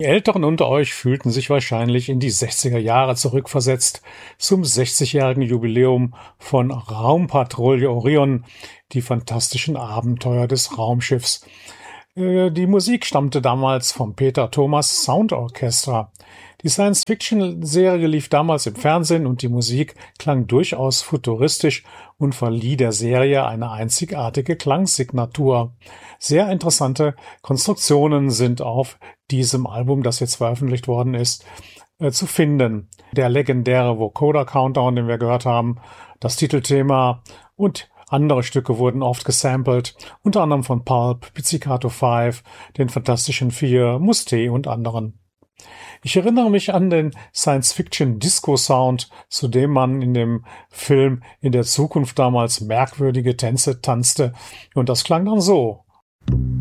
Die Älteren unter euch fühlten sich wahrscheinlich in die 60er Jahre zurückversetzt, zum 60-jährigen Jubiläum von Raumpatrouille Orion, die fantastischen Abenteuer des Raumschiffs. Die Musik stammte damals vom Peter Thomas Sound Orchestra. Die Science-Fiction-Serie lief damals im Fernsehen und die Musik klang durchaus futuristisch und verlieh der Serie eine einzigartige Klangsignatur. Sehr interessante Konstruktionen sind auf diesem Album, das jetzt veröffentlicht worden ist, zu finden. Der legendäre Vocoder Countdown, den wir gehört haben, das Titelthema und andere Stücke wurden oft gesampelt, unter anderem von Pulp, Pizzicato 5, den Fantastischen Vier, Muste und anderen. Ich erinnere mich an den Science-Fiction-Disco-Sound, zu dem man in dem Film in der Zukunft damals merkwürdige Tänze tanzte. Und das klang dann so.